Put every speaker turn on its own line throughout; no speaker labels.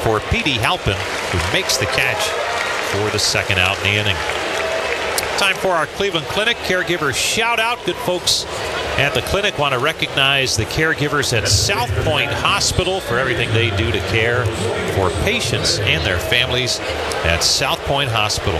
for Petey Halpin, who makes the catch for the second out in the inning. Time for our Cleveland Clinic caregiver shout out. Good folks at the clinic want to recognize the caregivers at South Point Hospital for everything they do to care for patients and their families at South Point Hospital.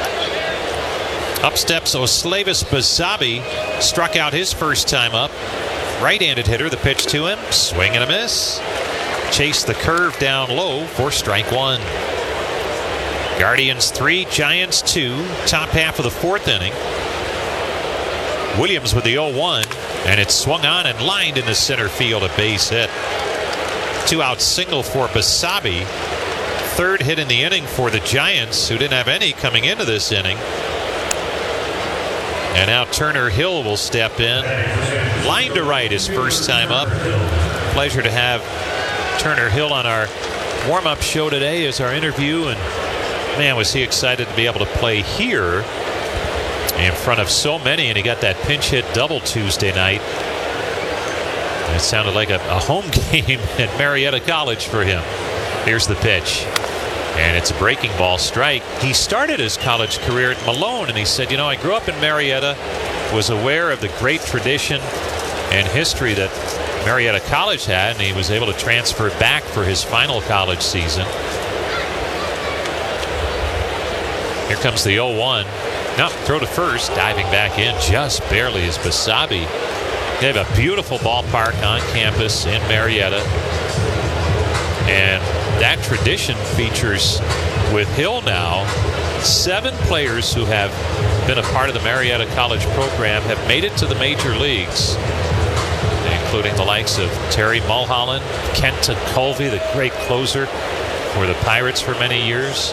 Up steps Oslavis Basabe, struck out his first time up. Right-handed hitter, the pitch to him, swing and a miss. Chase the curve down low for strike one. Guardians 3, Giants 2, top half of the fourth inning. Williams with the 0-1, and it's swung on and lined into center field, a base hit. 2-out single for Basabe. Third hit in the inning for the Giants, who didn't have any coming into this inning. And now Turner Hill will step in. Line to right his first time up. Pleasure to have Turner Hill on our warm-up show today as our interview, and man, was he excited to be able to play here in front of so many, and he got that pinch hit double Tuesday night. It sounded like a home game at Marietta College for him. Here's the pitch, and it's a breaking ball strike. He started his college career at Malone, and he said, I grew up in Marietta, was aware of the great tradition and history that Marietta College had, and he was able to transfer back for his final college season. Here comes the 0-1. No, throw to first. Diving back in just barely is Basabe. They have a beautiful ballpark on campus in Marietta. And that tradition features with Hill now 7 players who have been a part of the Marietta College program have made it to the major leagues, including the likes of Terry Mulholland, Kenta Colvey, the great closer for the Pirates for many years.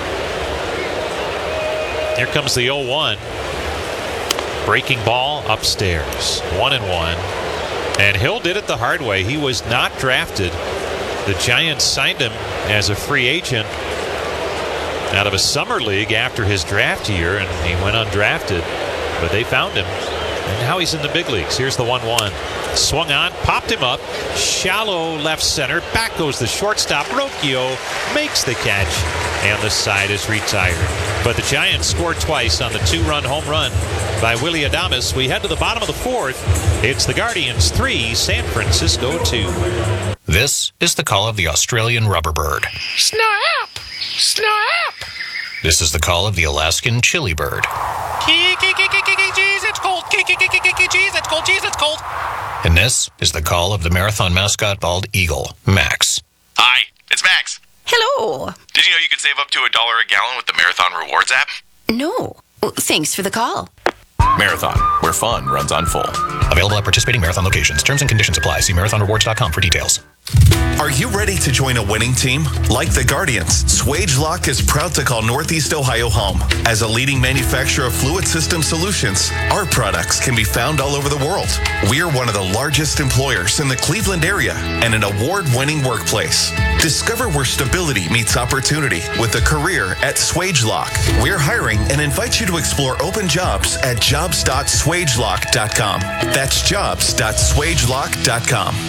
Here comes the 0-1. Breaking ball upstairs. 1-1. And Hill did it the hard way. He was not drafted. The Giants signed him as a free agent out of a summer league after his draft year, and he went undrafted. But they found him, and now he's in the big leagues. Here's the 1-1. Swung on, popped him up, shallow left center. Back goes the shortstop. Rocchio makes the catch, and the side is retired. But the Giants scored twice on the 2-run home run by Willy Adames. We head to the bottom of the fourth. It's the Guardians 3, San Francisco 2.
This is the call of the Australian rubberbird.
Snap! Snap!
This is the call of the Alaskan chili bird.
Jeez, it's cold. Jeez, it's cold. Jeez, it's cold.
And this is the call of the marathon mascot bald eagle, Max.
Hi, it's Max.
Hello.
Did you know you can save up to $1 a gallon with the Marathon Rewards app?
No. Well, thanks for the call.
Marathon, where fun runs on full.
Available at participating marathon locations. Terms and conditions apply. See marathonrewards.com for details.
Are you ready to join a winning team? Like the Guardians, Swagelok is proud to call Northeast Ohio home. As a leading manufacturer of fluid system solutions, our products can be found all over the world. We are one of the largest employers in the Cleveland area and an award-winning workplace. Discover where stability meets opportunity with a career at Swagelok. We're hiring and invite you to explore open jobs at jobs.swagelok.com. That's jobs.swagelok.com.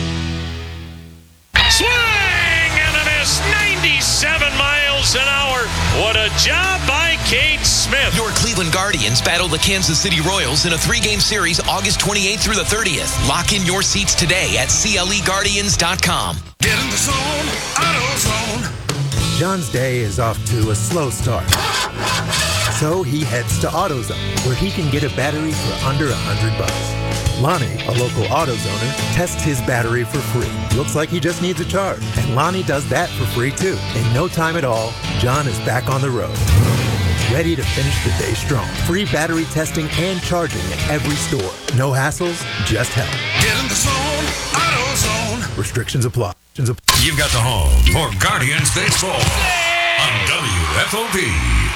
Swing and a miss. 97 miles an hour. What a job by Cade Smith.
Your Cleveland Guardians battle the Kansas City Royals in a 3-game series August 28th through the 30th. Lock in your seats today at CLEGuardians.com.
Get in the zone. AutoZone.
John's day is off to a slow start. So he heads to AutoZone, where he can get a battery for under $100. Lonnie, a local AutoZoner, tests his battery for free. Looks like he just needs a charge. And Lonnie does that for free too. In no time at all, John is back on the road. Ready to finish the day strong. Free battery testing and charging at every store. No hassles, just help.
Get in the zone. AutoZone.
Restrictions apply.
You've got the home for Guardians Baseball on WFOP.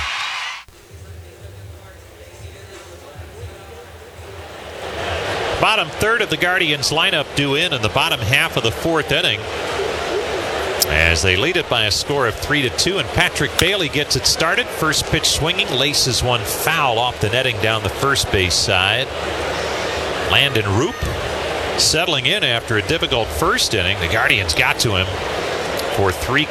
Bottom third of the Guardians lineup due in the bottom half of the fourth inning, as they lead it by a score of 3-2, and Patrick Bailey gets it started. First pitch swinging, laces one foul off the netting down the first base side. Landon Roop settling in after a difficult first inning. The Guardians got to him for 3